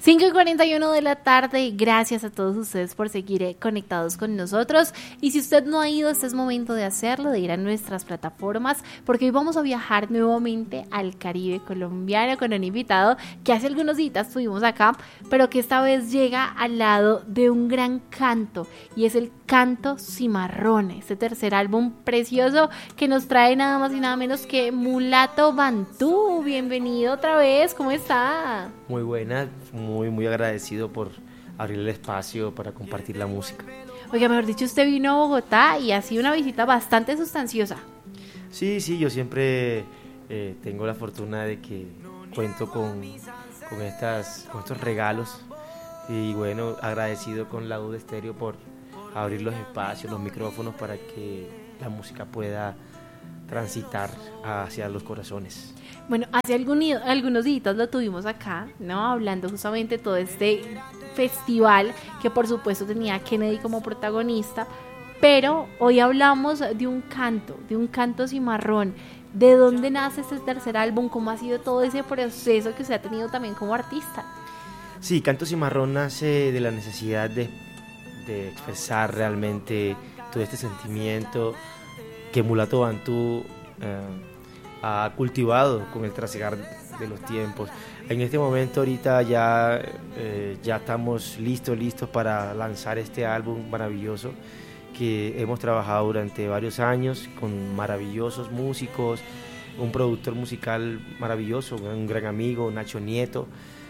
5:41 de la tarde, gracias a todos ustedes por seguir conectados con nosotros, y si usted no ha ido, este es momento de hacerlo, de ir a nuestras plataformas, porque hoy vamos a viajar nuevamente al Caribe colombiano con un invitado que hace algunos días tuvimos acá, pero que esta vez llega al lado de un gran canto, y es el Canto Cimarrón, este tercer álbum precioso que nos trae nada más y nada menos que Mulato Bantú. Bienvenido otra vez, ¿cómo está? Muy buena, muy agradecido por abrir el espacio para compartir la música. Oiga, mejor dicho, usted vino a Bogotá y ha sido una visita bastante sustanciosa. Sí, yo siempre tengo la fortuna de que cuento con estos regalos, y bueno, agradecido con la UD Estéreo por abrir los espacios, los micrófonos para que la música pueda transitar hacia los corazones. Bueno, hace algunos días lo tuvimos acá, ¿no? Hablando justamente de todo este festival que por supuesto tenía a Kennedy como protagonista, pero hoy hablamos de un canto cimarrón. ¿De dónde nace este tercer álbum? ¿Cómo ha sido todo ese proceso que usted ha tenido también como artista? Sí, Canto Cimarrón nace de la necesidad de expresar realmente todo este sentimiento que Mulato Bantú ha cultivado con el trasegar de los tiempos. En este momento ahorita ya estamos listos para lanzar este álbum maravilloso que hemos trabajado durante varios años con maravillosos músicos, un productor musical maravilloso, un gran amigo, Nacho Nieto,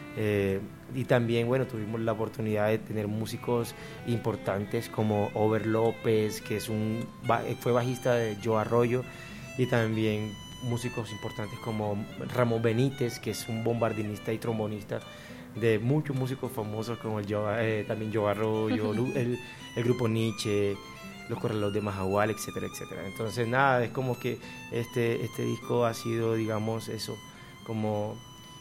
y también tuvimos la oportunidad de tener músicos importantes como Over López, que fue bajista de Joe Arroyo, y también músicos importantes como Ramón Benítez, que es un bombardinista y trombonista de muchos músicos famosos como también Joe Arroyo, el grupo Nietzsche, los Corraleros de Majagual, etcétera. Entonces nada, es como que este disco ha sido, digamos, eso, como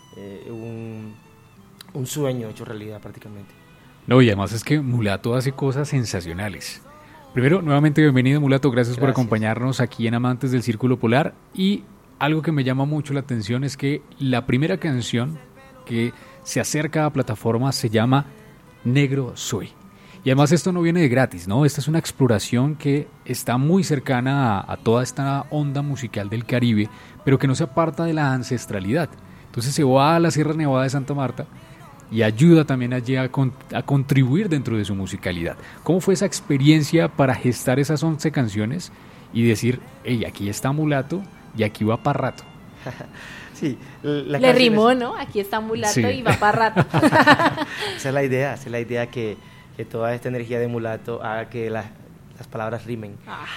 un sueño hecho realidad prácticamente. No, y además es que Mulato hace cosas sensacionales. Primero, nuevamente bienvenido, Mulato, gracias por acompañarnos aquí en Amantes del Círculo Polar. Y algo que me llama mucho la atención es que la primera canción que se acerca a plataformas se llama Negro Soy. Y además esto no viene de gratis, ¿no? Esta es una exploración que está muy cercana a toda esta onda musical del Caribe, pero que no se aparta de la ancestralidad. Entonces se va a la Sierra Nevada de Santa Marta y ayuda también allí a contribuir dentro de su musicalidad. ¿Cómo fue esa experiencia para gestar esas 11 canciones y decir, hey, aquí está Mulato y aquí va para rato? Sí, le rimó, ¿no? Aquí está Mulato, sí, y va para rato. Esa es la idea que toda esta energía de Mulato haga que las palabras rimen.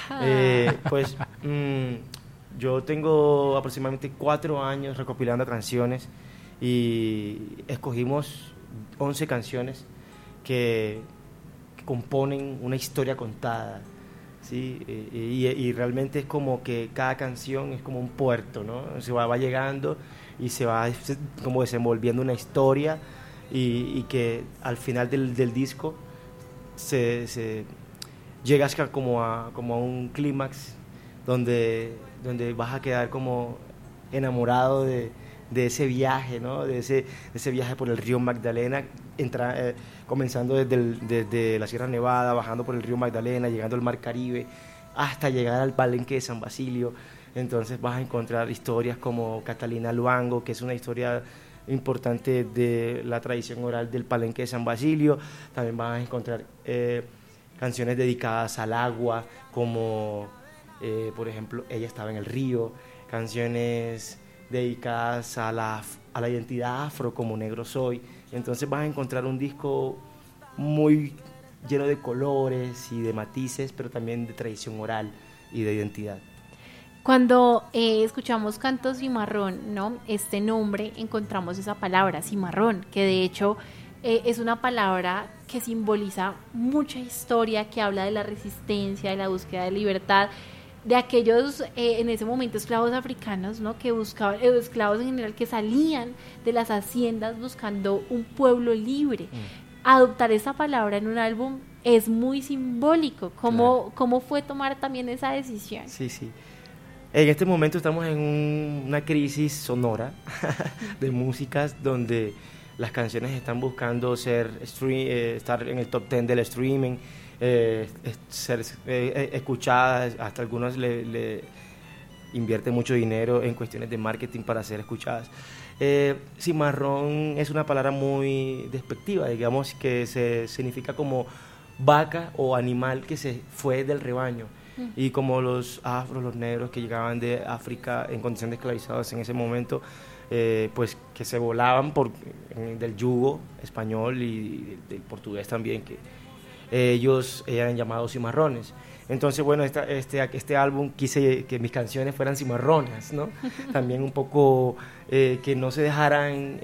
Yo tengo aproximadamente 4 años recopilando canciones y escogimos 11 canciones que componen una historia contada, ¿sí? Y realmente es como que cada canción es como un puerto, ¿no? Se va llegando y se va como desenvolviendo una historia, y que al final del disco se llegas como a un clímax donde vas a quedar como enamorado de ese viaje, ¿no? De ese viaje por el río Magdalena, comenzando desde la Sierra Nevada, bajando por el río Magdalena, llegando al Mar Caribe, hasta llegar al Palenque de San Basilio. Entonces vas a encontrar historias como Catalina Luango, que es una historia importante de la tradición oral del Palenque de San Basilio. También vas a encontrar canciones dedicadas al agua, como por ejemplo Ella estaba en el río, canciones dedicadas a la identidad afro como Negro Soy. Entonces vas a encontrar un disco muy lleno de colores y de matices, pero también de tradición oral y de identidad. Cuando escuchamos Canto Cimarrón, ¿no? Este nombre, encontramos esa palabra, cimarrón, que de hecho es una palabra que simboliza mucha historia, que habla de la resistencia, de la búsqueda de libertad, de aquellos en ese momento esclavos africanos, ¿no? Que buscaban, esclavos en general, que salían de las haciendas buscando un pueblo libre. Adoptar esa palabra en un álbum es muy simbólico. ¿Cómo fue tomar también esa decisión? Sí. En este momento estamos en una crisis sonora de músicas donde las canciones están buscando estar en el top 10 del streaming, ser escuchadas, hasta algunos le invierten mucho dinero en cuestiones de marketing para ser escuchadas. Cimarrón es una palabra muy despectiva, digamos que significa como vaca o animal que se fue del rebaño. Y como los afros, los negros que llegaban de África en condición de esclavizados en ese momento, pues que se volaban del yugo español y del portugués también, que ellos eran llamados cimarrones. Entonces, bueno, este álbum quise que mis canciones fueran cimarronas, ¿no? También un poco que no se dejaran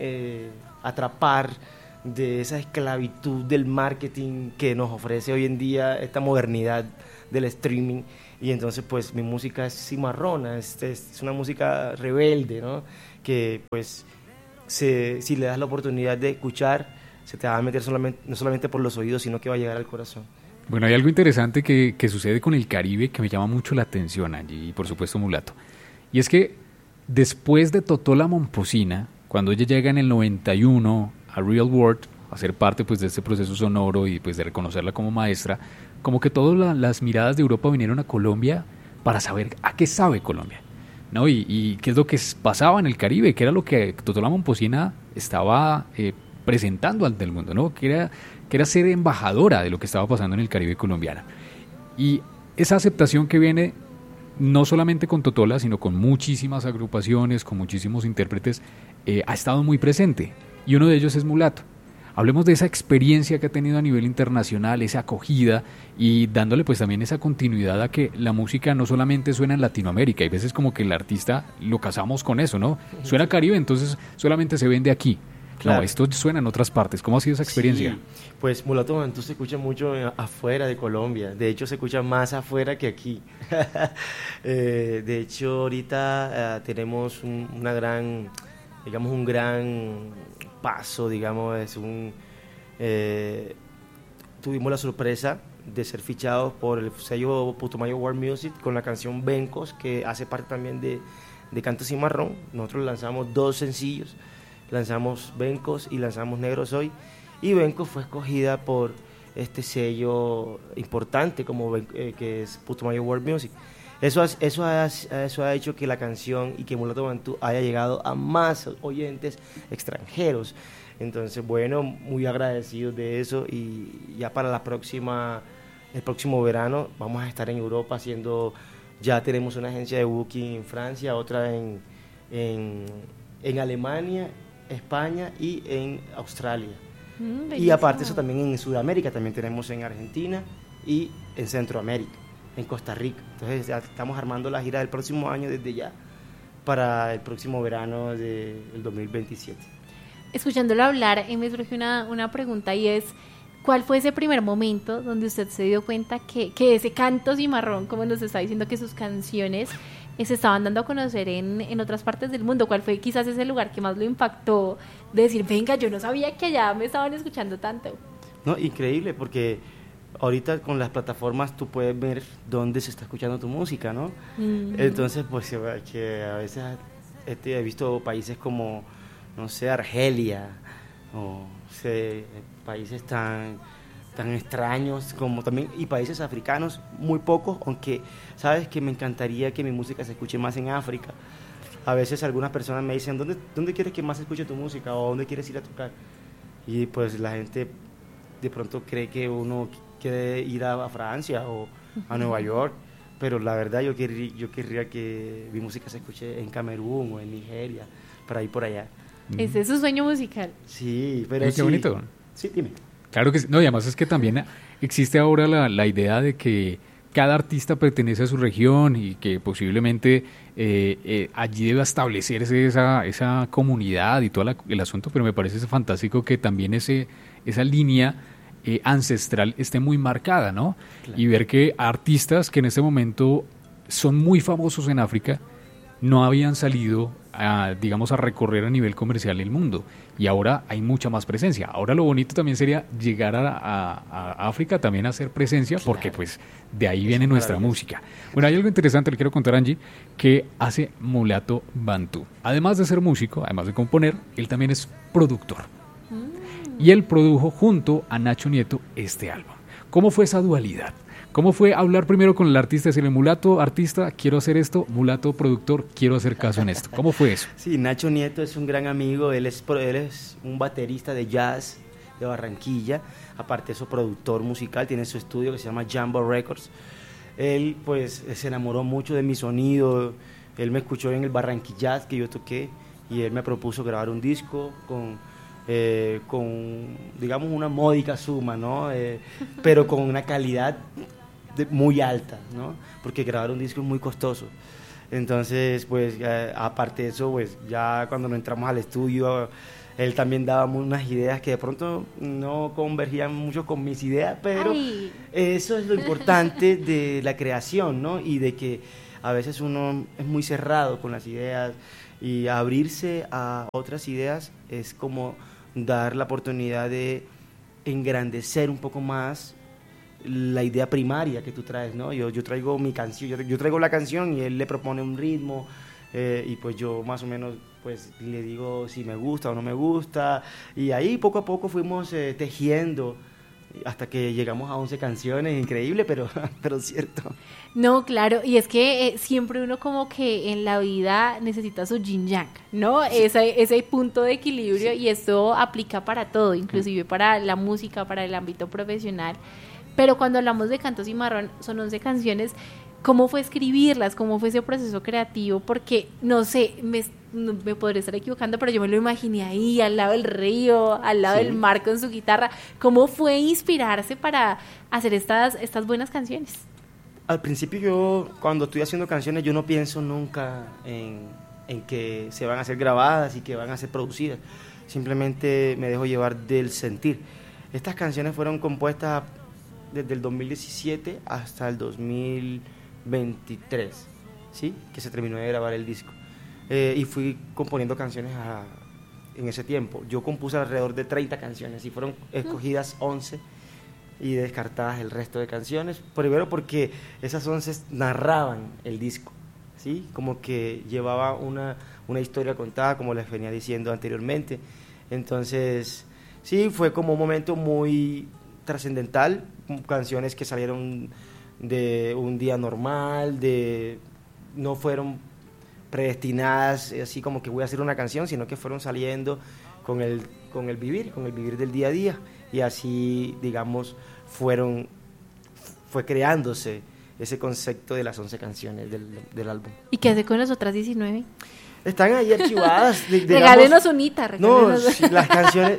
atrapar de esa esclavitud del marketing que nos ofrece hoy en día esta modernidad del streaming. Y entonces, pues, mi música es cimarrona, es una música rebelde, ¿no? Que, pues, si le das la oportunidad de escuchar, se te va a meter no solamente por los oídos, sino que va a llegar al corazón. Bueno, hay algo interesante que sucede con el Caribe que me llama mucho la atención, Angie, y por supuesto Mulato. Y es que después de Totó la Momposina, cuando ella llega en el 91 a Real World, a ser parte pues de este proceso sonoro y pues de reconocerla como maestra, como que todas las miradas de Europa vinieron a Colombia para saber a qué sabe Colombia, ¿no? Y qué es lo que pasaba en el Caribe, qué era lo que Totó la Momposina estaba presentando ante el mundo, ¿no? Que era ser embajadora de lo que estaba pasando en el Caribe colombiano. Y esa aceptación que viene no solamente con Totola, sino con muchísimas agrupaciones, con muchísimos intérpretes, ha estado muy presente. Y uno de ellos es Mulato. Hablemos de esa experiencia que ha tenido a nivel internacional, esa acogida y dándole pues también esa continuidad a que la música no solamente suena en Latinoamérica. Hay veces como que el artista lo casamos con eso, ¿no? Suena Caribe, entonces solamente se vende aquí. Claro. No, esto suena en otras partes. ¿Cómo ha sido esa experiencia? Sí, pues Mulato Bantú se escucha mucho afuera de Colombia. De hecho, se escucha más afuera que aquí. De hecho, ahorita tenemos un gran paso, digamos. Tuvimos la sorpresa de ser fichados por el sello Putumayo World Music con la canción Bencos, que hace parte también de Canto Cimarrón. Nosotros lanzamos 2 sencillos. Lanzamos Bencos y lanzamos Negros Hoy, y Bencos fue escogida por este sello importante como que es Putumayo World Music. Eso ha hecho que la canción y que Mulato Bantú haya llegado a más oyentes extranjeros. Entonces, bueno, muy agradecidos de eso, y ya para el próximo verano vamos a estar en Europa ya tenemos una agencia de booking en Francia, otra en Alemania, España y en Australia. Y aparte eso también en Sudamérica, también tenemos en Argentina y en Centroamérica, en Costa Rica. Entonces ya estamos armando la gira del próximo año desde ya para el próximo verano del 2027. Escuchándolo hablar, me surgió una pregunta, y es: ¿cuál fue ese primer momento donde usted se dio cuenta que ese Canto Cimarrón, como nos está diciendo, que sus canciones se estaban dando a conocer en otras partes del mundo? ¿Cuál fue quizás ese lugar que más lo impactó de decir, venga, yo no sabía que allá me estaban escuchando tanto? No, increíble, porque ahorita con las plataformas tú puedes ver dónde se está escuchando tu música, ¿no? Entonces, pues que a veces he visto países como, no sé, Argelia, o países tan extraños como también, y países africanos muy pocos, aunque sabes que me encantaría que mi música se escuche más en África. A veces algunas personas me dicen, ¿dónde quieres que más se escuche tu música? ¿O dónde quieres ir a tocar? Y pues la gente de pronto cree que uno quiere ir a Francia o a Nueva York, pero la verdad yo querría que mi música se escuche en Camerún o en Nigeria, por allá. Ese es su sueño musical. Sí, pero qué bonito. Sí, dime. Claro que sí. No, y además es que también existe ahora la idea de que cada artista pertenece a su región y que posiblemente allí deba establecerse esa comunidad y todo el asunto, pero me parece fantástico que también esa línea ancestral esté muy marcada, ¿no? Claro. Y ver que artistas que en este momento son muy famosos en África no habían salido a recorrer a nivel comercial el mundo, y ahora hay mucha más presencia. Ahora lo bonito también sería llegar a África también a hacer presencia, claro, porque pues de ahí viene nuestra música. Bueno, hay algo interesante, le quiero contar a Angie, que hace Mulato Bantú. Además de ser músico, además de componer, él también es productor. y él produjo junto a Nacho Nieto este álbum. ¿Cómo fue esa dualidad? ¿Cómo fue hablar primero con el artista, decirle, Mulato, artista, quiero hacer esto, Mulato, productor, quiero hacer caso en esto? ¿Cómo fue eso? Sí, Nacho Nieto es un gran amigo, él es un baterista de jazz de Barranquilla, aparte de eso productor musical, tiene su estudio que se llama Jambo Records. Él pues se enamoró mucho de mi sonido, él me escuchó en el Barranquillaz que yo toqué y él me propuso grabar un disco con digamos una módica suma, ¿no? Pero con una calidad muy alta, ¿no? Porque grabar un disco es muy costoso. Entonces, pues, aparte de eso, pues, ya cuando nos entramos al estudio, él también daba unas ideas que de pronto no convergían mucho con mis ideas, pero eso es lo importante de la creación, ¿no? Y de que a veces uno es muy cerrado con las ideas y abrirse a otras ideas es como dar la oportunidad de engrandecer un poco más la idea primaria que tú traes, ¿no? Yo traigo mi canción, yo traigo la canción y él le propone un ritmo y pues yo más o menos pues le digo si me gusta o no me gusta y ahí poco a poco fuimos tejiendo hasta que llegamos a 11 canciones, increíble, pero cierto. No, claro, y es que siempre uno como que en la vida necesita su yin yang, ¿no? Sí. Ese punto de equilibrio, sí. Y esto aplica para todo, inclusive para la música, para el ámbito profesional. Pero cuando hablamos de Canto Cimarrón, son 11 canciones. ¿Cómo fue escribirlas? ¿Cómo fue ese proceso creativo? Porque, no sé, me podré estar equivocando, pero yo me lo imaginé ahí, al lado del río, al lado del mar con su guitarra. ¿Cómo fue inspirarse para hacer estas buenas canciones? Al principio yo, cuando estoy haciendo canciones, yo no pienso nunca en que se van a ser grabadas y que van a ser producidas. Simplemente me dejo llevar del sentir. Estas canciones fueron compuestas desde el 2017 hasta el 2023, ¿sí? Que se terminó de grabar el disco. Y fui componiendo canciones en ese tiempo. Yo compuse alrededor de 30 canciones y fueron escogidas 11 y descartadas el resto de canciones. Primero porque esas 11 narraban el disco, ¿sí? Como que llevaba una historia contada, como les venía diciendo anteriormente. Entonces, sí, fue como un momento muy trascendental, canciones que salieron de un día normal, no fueron predestinadas así como que voy a hacer una canción, sino que fueron saliendo con el vivir del día a día, y así, digamos, fue creándose ese concepto de las 11 canciones del álbum. ¿Y qué hace con las otras 19? Están ahí archivadas. Regálenos unita. No, sí, las canciones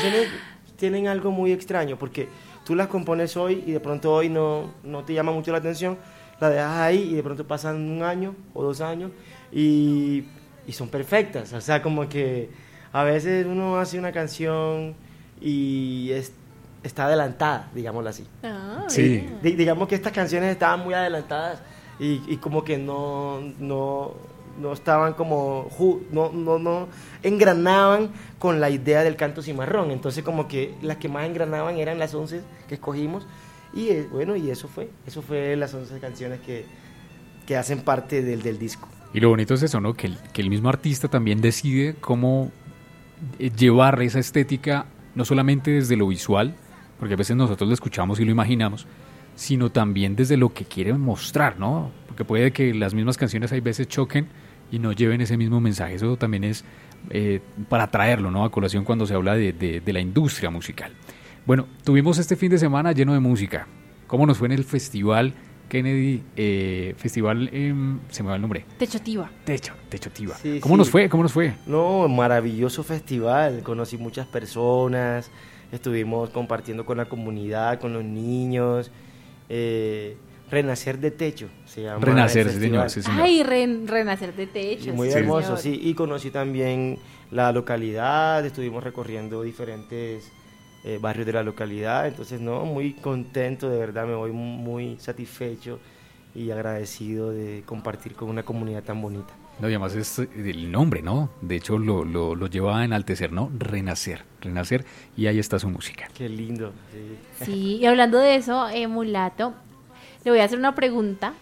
tienen algo muy extraño, porque tú las compones hoy y de pronto hoy no te llama mucho la atención, la dejas ahí y de pronto pasan 1 año o 2 años y son perfectas. O sea, como que a veces uno hace una canción y está adelantada, digámoslo así. Sí. Digamos que estas canciones estaban muy adelantadas y como que no estaban como, no engranaban con la idea del Canto Cimarrón. Entonces como que las que más engranaban eran las 11 que escogimos y bueno, y eso fue las 11 canciones que hacen parte del disco. Y lo bonito es eso, ¿no? Que el mismo artista también decide cómo llevar esa estética, no solamente desde lo visual, porque a veces nosotros lo escuchamos y lo imaginamos, sino también desde lo que quieren mostrar, ¿no? Porque puede que las mismas canciones hay veces choquen y no lleven ese mismo mensaje. Eso también es para traerlo, ¿no? A colación cuando se habla de la industria musical. Bueno, tuvimos este fin de semana lleno de música. ¿Cómo nos fue en el festival Kennedy? Festival, se me va el nombre. Techotiva. Techotiva. Sí, ¿Cómo nos fue? No, maravilloso festival. Conocí muchas personas, estuvimos compartiendo con la comunidad, con los niños. Renacer de Techo se llama. Renacer, señor. Ay, Renacer de Techo. Muy hermoso, sí. Y conocí también la localidad, estuvimos recorriendo diferentes barrios de la localidad. Entonces, no, muy contento, de verdad, me voy muy satisfecho y agradecido de compartir con una comunidad tan bonita. No, y además es el nombre, ¿no? De hecho, lo lleva a enaltecer, ¿no? Renacer, y ahí está su música. Qué lindo. Sí, y hablando de eso, Mulato, le voy a hacer una pregunta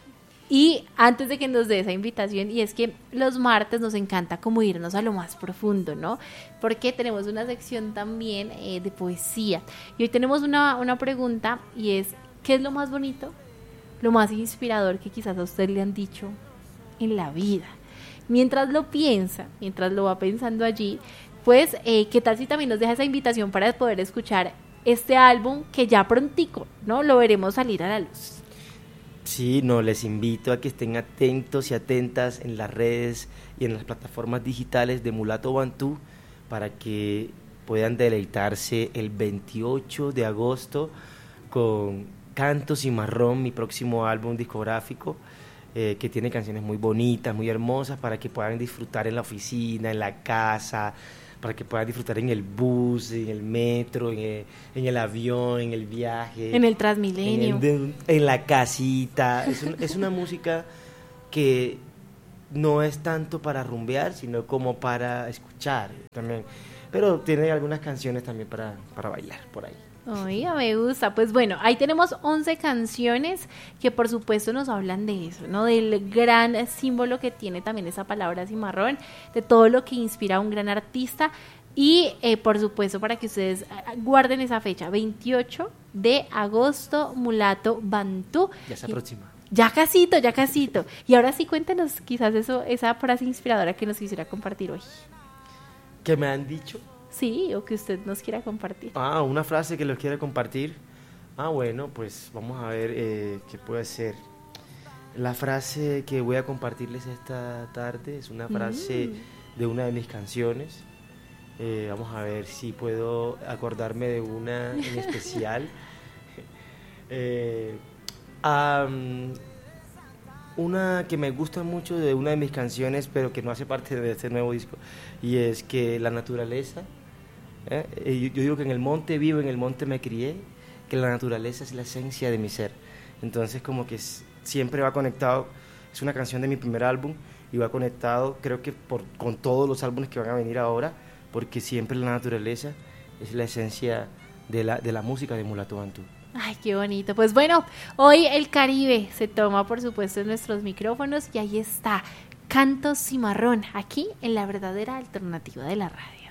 Y antes de que nos dé esa invitación, y es que los martes nos encanta como irnos a lo más profundo, ¿no? Porque tenemos una sección también de poesía. Y hoy tenemos una pregunta, y es, ¿qué es lo más bonito, lo más inspirador que quizás a usted le han dicho en la vida? Mientras lo piensa, mientras lo va pensando allí, pues, ¿qué tal si también nos deja esa invitación para poder escuchar este álbum que ya prontico, ¿no? Lo veremos salir a la luz. Sí, no, les invito a que estén atentos y atentas en las redes y en las plataformas digitales de Mulato Bantú para que puedan deleitarse el 28 de agosto con Canto Cimarrón, mi próximo álbum discográfico, que tiene canciones muy bonitas, muy hermosas, para que puedan disfrutar en la oficina, en la casa, para que puedan disfrutar en el bus, en el metro, en el avión, en el viaje. En el Transmilenio. En la casita. Es una música que no es tanto para rumbear, sino como para escuchar también. Pero tiene algunas canciones también para bailar por ahí. Oiga, me gusta. Pues bueno, ahí tenemos 11 canciones que por supuesto nos hablan de eso, ¿no? Del gran símbolo que tiene también esa palabra cimarrón, de todo lo que inspira a un gran artista y por supuesto para que ustedes guarden esa fecha, 28 de agosto, Mulato Bantú. Ya se aproxima. Ya casito, ya casito. Y ahora sí cuéntenos quizás esa frase inspiradora que nos quisiera compartir hoy. ¿Qué me han dicho? Sí, o que usted nos quiera compartir. Una frase que les quiera compartir. Bueno, pues vamos a ver qué puede ser. La frase que voy a compartirles esta tarde es una frase de una de mis canciones. Vamos a ver si puedo acordarme de una en especial. Una que me gusta mucho de una de mis canciones, pero que no hace parte de este nuevo disco, y es que la naturaleza, yo digo que en el monte vivo, en el monte me crié, que la naturaleza es la esencia de mi ser. Entonces como que siempre va conectado, es una canción de mi primer álbum y va conectado creo que con todos los álbumes que van a venir ahora, porque siempre la naturaleza es la esencia de la música de Mulato Bantú. Ay, qué bonito. Pues bueno, hoy el Caribe se toma, por supuesto, en nuestros micrófonos y ahí está, Canto Cimarrón, aquí en la verdadera alternativa de la radio.